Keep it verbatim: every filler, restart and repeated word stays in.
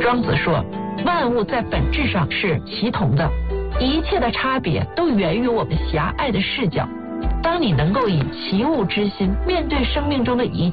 庄子说，万物在本质上是齐同的，一切的差别都源于我们狭隘的视角。当你能够以齐物之心面对生命中的一